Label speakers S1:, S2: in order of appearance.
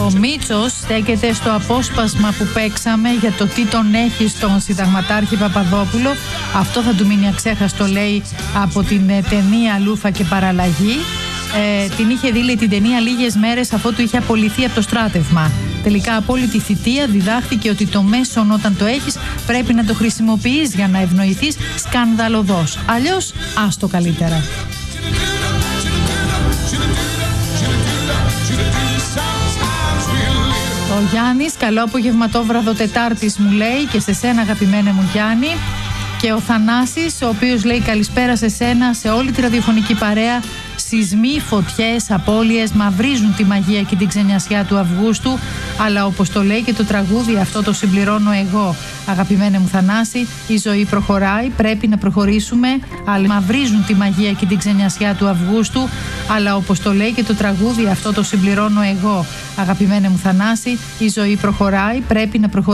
S1: Ο Μίτσος στέκεται στο απόσπασμα που παίξαμε για το τι τον έχει στον συνταγματάρχη Παπαδόπουλο. Αυτό θα του μείνει αξέχαστο, λέει, από την ταινία Λούφα και Παραλλαγή. Την είχε δει, λέει, την ταινία λίγες μέρες αφότου είχε απολυθεί από το στράτευμα. Τελικά, απόλυτη θητεία, διδάχθηκε ότι το μέσον όταν το έχεις πρέπει να το χρησιμοποιείς για να ευνοηθείς σκανδαλωδώς. Αλλιώς, άστο καλύτερα. Ο Γιάννης, καλό απογευματόβραδο Τετάρτης, μου λέει, και σε σένα, αγαπημένε μου Γιάννη. Και ο Θανάσης, ο οποίος λέει καλησπέρα σε σένα, σε όλη τη ραδιοφωνική παρέα. Σεισμοί, φωτιές, απώλειες μαυρίζουν τη μαγεία και την ξενιασιά του Αυγούστου, αλλά όπως το λέει και το τραγούδι, αυτό το συμπληρώνω εγώ. Αγαπημένε μου Θανάση, η ζωή προχωράει, πρέπει να προχωρήσουμε, αλλά μαυρίζουν τη μαγεία και την ξενιασιά του Αυγούστου, αλλά όπως το λέει και το τραγούδι, αυτό το συμπληρώνω εγώ. Αγαπημένε μου Θανάση, η ζωή προχωράει, πρέπει να προχωρήσουμε.